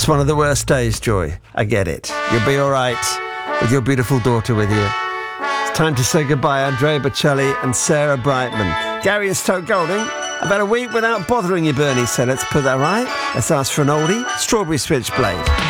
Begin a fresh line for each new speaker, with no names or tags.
It's one of the worst days, Joy. I get it. You'll be all right with your beautiful daughter with you. It's time to say goodbye, Andrea Bocelli and Sarah Brightman. Gary and Stoke Golding. About a week without bothering you, Bernie, so let's put that right. Let's ask for an oldie. Strawberry Switchblade.